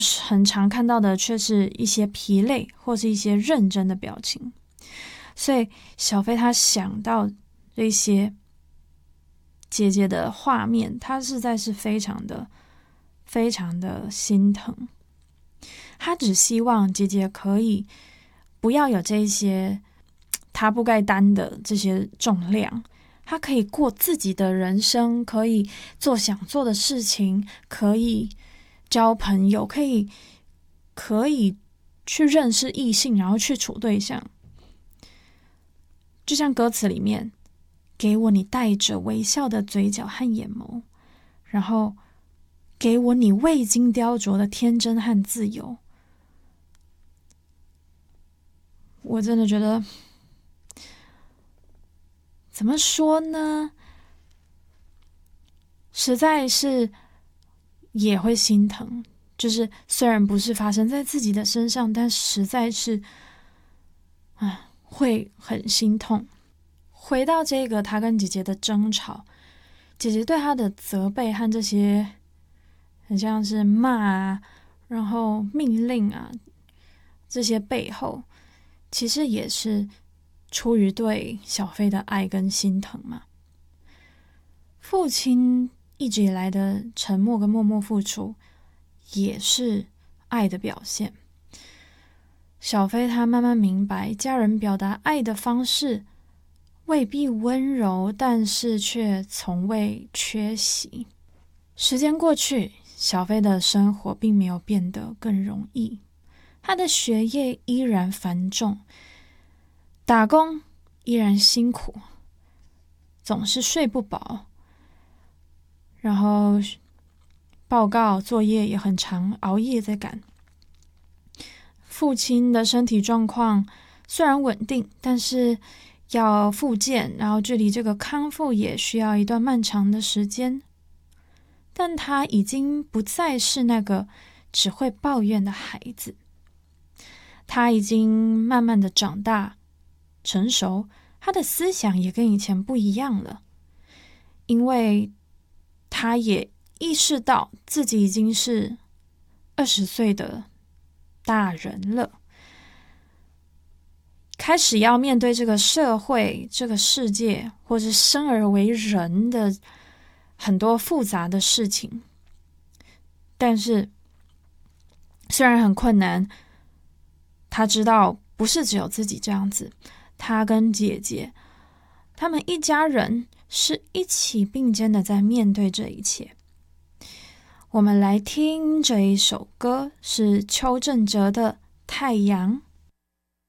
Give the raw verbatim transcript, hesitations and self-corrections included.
很常看到的却是一些疲累或是一些认真的表情。所以小飞他想到这些姐姐的画面，他实在是非常的非常的心疼。他只希望姐姐可以不要有这些他不该担的这些重量，他可以过自己的人生，可以做想做的事情，可以交朋友，可以可以去认识异性，然后去处对象。就像歌词里面，给我你带着微笑的嘴角和眼眸，然后给我你未经雕琢的天真和自由。我真的觉得，怎么说呢？实在是也会心疼。就是虽然不是发生在自己的身上，但实在是，啊，会很心痛。回到这个他跟姐姐的争吵，姐姐对他的责备和这些很像是骂啊，然后命令啊，这些背后，其实也是出于对小飞的爱跟心疼嘛。父亲一直以来的沉默跟默默付出，也是爱的表现。小飞他慢慢明白，家人表达爱的方式未必温柔，但是却从未缺席。时间过去，小飞的生活并没有变得更容易，他的学业依然繁重，打工依然辛苦，总是睡不饱，然后报告作业也很长，熬夜在赶。父亲的身体状况虽然稳定，但是要复健，然后距离这个康复也需要一段漫长的时间。但他已经不再是那个只会抱怨的孩子，他已经慢慢的长大成熟，他的思想也跟以前不一样了，因为他也意识到自己已经是二十岁的大人了，开始要面对这个社会、这个世界，或是生而为人的很多复杂的事情。但是虽然很困难，他知道不是只有自己这样子，他跟姐姐他们一家人是一起并肩的在面对这一切。我们来听这一首歌，是邱正哲的《太阳》。